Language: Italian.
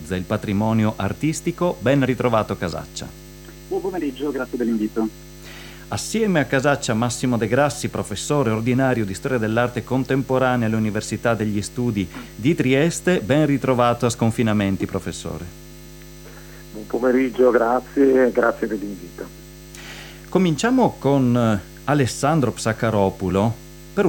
valorizza il patrimonio artistico. Ben ritrovato Casaccia. Buon pomeriggio, grazie dell'invito. Assieme a Casaccia Massimo De Grassi, professore ordinario di Storia dell'Arte Contemporanea all'Università degli Studi di Trieste. Ben ritrovato a Sconfinamenti, professore. Buon pomeriggio, grazie dell'invito. Cominciamo con Alessandro Psacharopoulos,